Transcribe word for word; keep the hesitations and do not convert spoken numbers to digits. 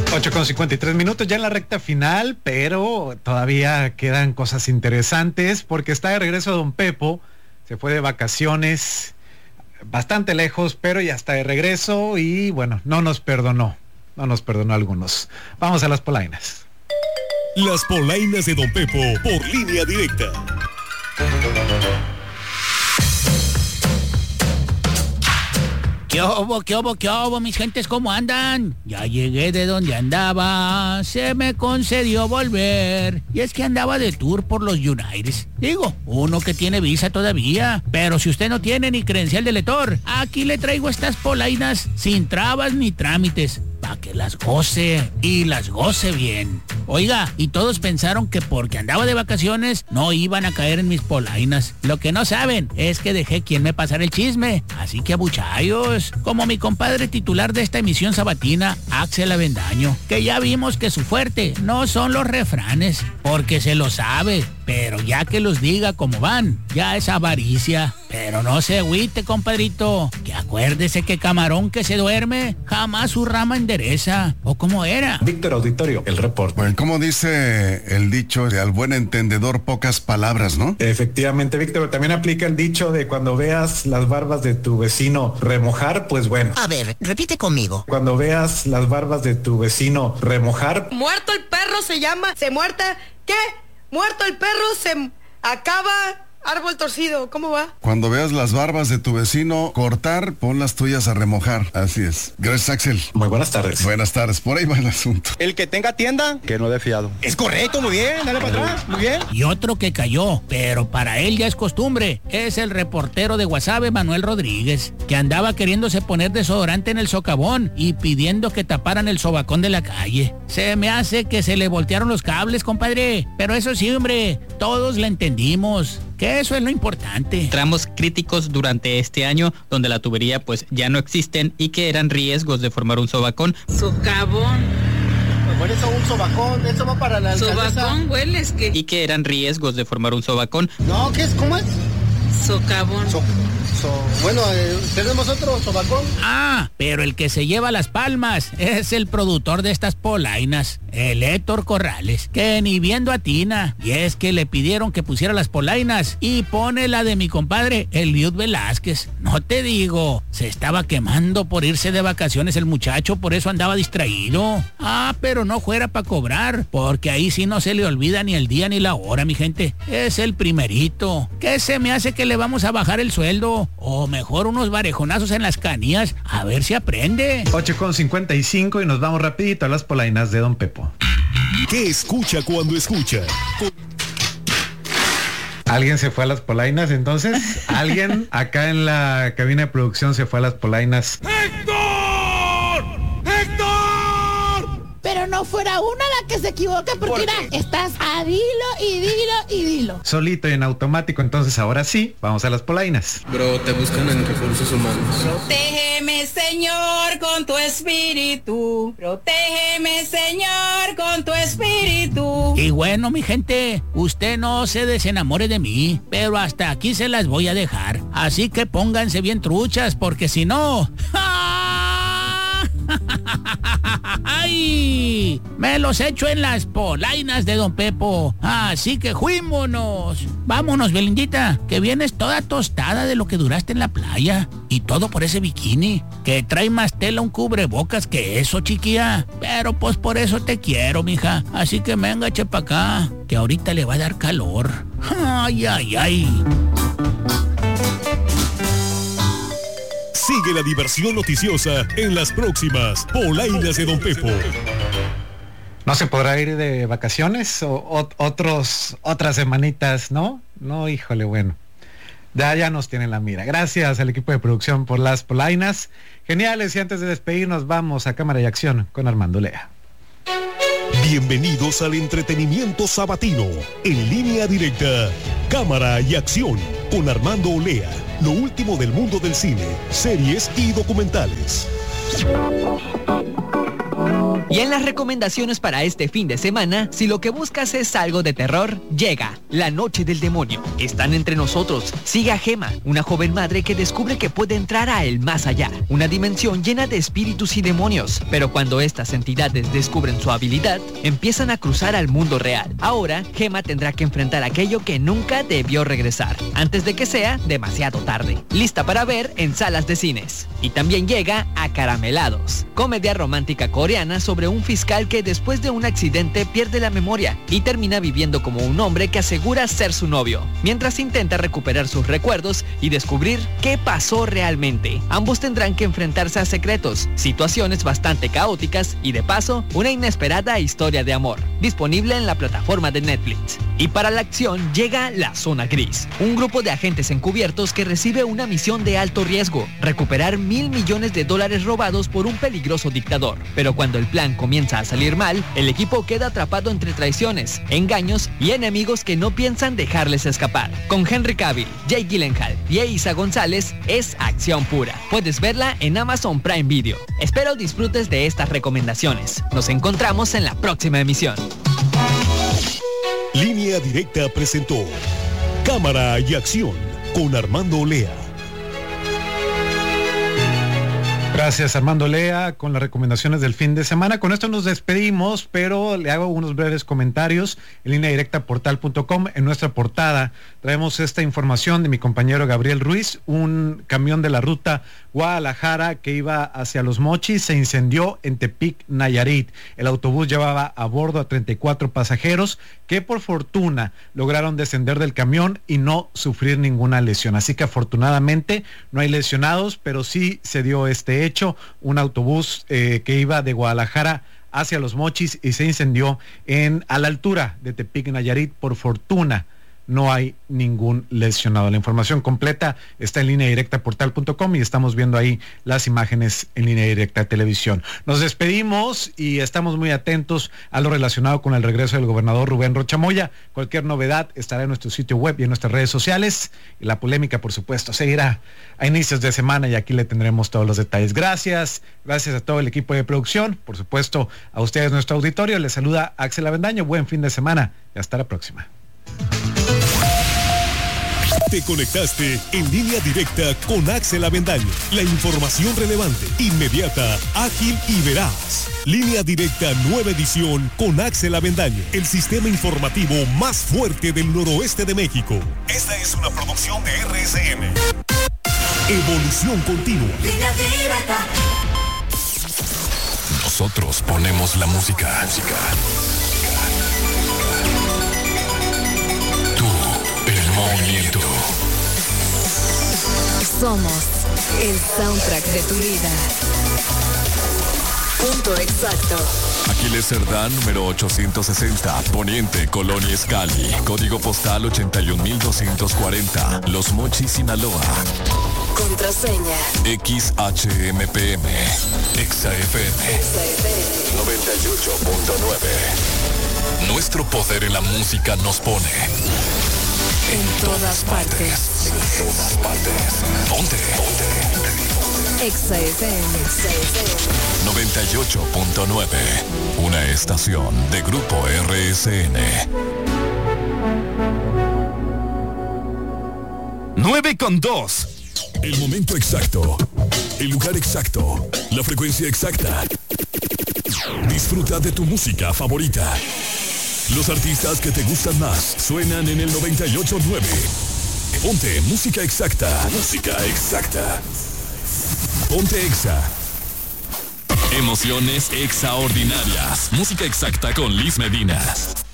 ocho con cincuenta y tres minutos ya en la recta final, pero todavía quedan cosas interesantes porque está de regreso Don Pepo, se fue de vacaciones bastante lejos, pero ya está de regreso y bueno, no nos perdonó, no nos perdonó a algunos. Vamos a las polainas. Las polainas de Don Pepo por Línea Directa. ¿Qué hubo, qué hubo, qué hubo, mis gentes? ¿Cómo andan? Ya llegué de donde andaba, se me concedió volver. Y es que andaba de tour por los United. Digo, uno que tiene visa todavía. Pero si usted no tiene ni credencial de lector, aquí le traigo estas polainas sin trabas ni trámites, para que las goce y las goce bien. Oiga, y todos pensaron que porque andaba de vacaciones no iban a caer en mis polainas. Lo que no saben es que dejé quien me pasara el chisme. Así que abuchayos, como mi compadre titular de esta emisión sabatina, Axel Avendaño, que ya vimos que su fuerte no son los refranes, porque se lo sabe, pero ya que los diga como van, ya es avaricia. Pero no se agüite, compadrito, que acuérdese que camarón que se duerme jamás su rama endereza. ¿O cómo era? Víctor Auditorio, el reporte. Bueno, como dice el dicho, de al buen entendedor pocas palabras, ¿no? Efectivamente, Víctor, también aplica el dicho de cuando veas las barbas de tu vecino remojar, pues bueno. A ver, repite conmigo. Cuando veas las barbas de tu vecino remojar. Muerto el perro se llama, se muerta, ¿qué? Muerto el perro se acaba... Árbol torcido, ¿cómo va? Cuando veas las barbas de tu vecino cortar, pon las tuyas a remojar. Así es. Gracias, Axel. Muy buenas tardes. Buenas tardes. Por ahí va el asunto. El que tenga tienda, que no dé fiado. Es correcto, muy bien. Dale para atrás, muy bien. Y otro que cayó, pero para él ya es costumbre, es el reportero de Guasave, Manuel Rodríguez, que andaba queriéndose poner desodorante en el socavón y pidiendo que taparan el sobacón de la calle. Se me hace que se le voltearon los cables, compadre. Pero eso sí, hombre, todos le entendimos. Que eso es lo importante. Tramos críticos durante este año donde la tubería pues ya no existen y que eran riesgos de formar un sobacón. Socavón. Por eso un sobacón, eso va para la alcaldesa. Sobacón, hueles que. Y que eran riesgos de formar un sobacón. No, ¿qué es? ¿Cómo es? Socavón. So, so, bueno, eh, tenemos otro sobacón. Ah, pero el que se lleva las palmas es el productor de estas polainas, el Héctor Corrales, que ni viendo atina. Y es que le pidieron que pusiera las polainas y pone la de mi compadre Eliud Velázquez. No te digo, se estaba quemando por irse de vacaciones el muchacho, por eso andaba distraído. Ah, pero no fuera para cobrar, porque ahí sí no se le olvida ni el día ni la hora, mi gente. Es el primerito. ¿Qué se me hace que le vamos a bajar el sueldo? O mejor unos varejonazos en las canillas, a ver si aprende. ocho con cincuenta y cinco y nos vamos rapidito a las polainas de Don Pepo. ¿Qué escucha cuando escucha? ¿Alguien se fue a las polainas entonces? ¿Alguien acá en la cabina de producción se fue a las polainas? ¡Héctor! ¡Héctor! Pero no fuera una la que se equivoca, porque ¿Por mira, estás a dilo y dilo y dilo. Solito y en automático, entonces ahora sí, vamos a las polainas. Bro, te buscan en recursos humanos. Protégeme, Señor, con tu espíritu. Protégeme, Señor, con tu espíritu. Y bueno, mi gente, usted no se desenamore de mí, pero hasta aquí se las voy a dejar. Así que pónganse bien truchas, porque si no... ¡Ay! Me los echo en las polainas de Don Pepo. Así que juímonos. Vámonos, Belindita, que vienes toda tostada de lo que duraste en la playa. Y todo por ese bikini, que trae más tela un cubrebocas que eso, chiquilla. Pero pues por eso te quiero, mija. Así que venga, che pa' acá, que ahorita le va a dar calor. Ay, ay, ay. Sigue la diversión noticiosa en las próximas polainas de Don Pepo. ¿No se podrá ir de vacaciones o, o otros otras semanitas, no? No, híjole, bueno. Ya, ya nos tienen la mira. Gracias al equipo de producción por las polainas. Geniales, y antes de despedirnos vamos a Cámara y Acción con Armando Lea. Bienvenidos al entretenimiento sabatino, en línea directa, Cámara y Acción, con Armando Olea, lo último del mundo del cine, series y documentales. Y Y en las recomendaciones para este fin de semana, si lo que buscas es algo de terror, llega La Noche del Demonio. Están entre nosotros. Sigue a Gema, una joven madre que descubre que puede entrar a el más allá, una dimensión llena de espíritus y demonios. Pero cuando estas entidades descubren su habilidad, empiezan a cruzar al mundo real. Ahora, Gema tendrá que enfrentar aquello que nunca debió regresar, antes de que sea demasiado tarde. Lista para ver en salas de cines. Y también llega Acaramelados, comedia romántica coreana sobre un fiscal que después de un accidente pierde la memoria y termina viviendo como un hombre que asegura ser su novio, mientras intenta recuperar sus recuerdos y descubrir qué pasó realmente. Ambos tendrán que enfrentarse a secretos, situaciones bastante caóticas y de paso, una inesperada historia de amor, disponible en la plataforma de Netflix. Y para la acción llega La Zona Gris, un grupo de agentes encubiertos que recibe una misión de alto riesgo, recuperar mil millones de dólares robados por un peligroso dictador. Pero cuando el plan comienza a salir mal, el equipo queda atrapado entre traiciones, engaños y enemigos que no piensan dejarles escapar. Con Henry Cavill, Jake Gyllenhaal y Eiza González, es acción pura. Puedes verla en Amazon Prime Video. Espero disfrutes de estas recomendaciones. Nos encontramos en la próxima emisión. Línea Directa presentó Cámara y Acción con Armando Olea. Gracias, Armando Lea, con las recomendaciones del fin de semana. Con esto nos despedimos, pero le hago unos breves comentarios en línea directa portal punto com. En nuestra portada traemos esta información de mi compañero Gabriel Ruiz. Un camión de la ruta Guadalajara que iba hacia Los Mochis se incendió en Tepic, Nayarit. El autobús llevaba a bordo a treinta y cuatro pasajeros que por fortuna lograron descender del camión y no sufrir ninguna lesión. Así que afortunadamente no hay lesionados, pero sí se dio este hecho. Un autobús eh, que iba de Guadalajara hacia Los Mochis y se incendió en a la altura de Tepic, Nayarit. Por fortuna no hay ningún lesionado. La información completa está en línea directa portal punto com y estamos viendo ahí las imágenes en línea directa televisión. Nos despedimos y estamos muy atentos a lo relacionado con el regreso del gobernador Rubén Rocha Moya. Cualquier novedad estará en nuestro sitio web y en nuestras redes sociales. Y la polémica, por supuesto, seguirá a inicios de semana y aquí le tendremos todos los detalles. Gracias, gracias a todo el equipo de producción, por supuesto a ustedes, nuestro auditorio. Les saluda Axel Avendaño. Buen fin de semana y hasta la próxima. Te conectaste en línea directa con Axel Avendaño. La información relevante, inmediata, ágil y veraz. Línea directa nueva edición con Axel Avendaño. El sistema informativo más fuerte del noroeste de México. Esta es una producción de R S M. Evolución continua. Línea directa. Nosotros ponemos la música. música. Movimiento. Somos el soundtrack de tu vida. Punto exacto. Aquiles Cerdán, número ochocientos sesenta, Poniente, Colonia Escali, código postal ochenta y un mil doscientos cuarenta, Los Mochis, Sinaloa. Contraseña X H M P M, Exa F M, noventa y ocho punto nueve. Nuestro poder en la música nos pone en todas partes. En todas partes. ¿Dónde? ¿Dónde? Exa F M. noventa y ocho punto nueve. Una estación de Grupo R S N. nueve con dos. El momento exacto. El lugar exacto. La frecuencia exacta. Disfruta de tu música favorita. Los artistas que te gustan más suenan en el noventa y ocho punto nueve. Ponte música exacta. Música exacta. Ponte Exa. Emociones extraordinarias. Música exacta con Liz Medina.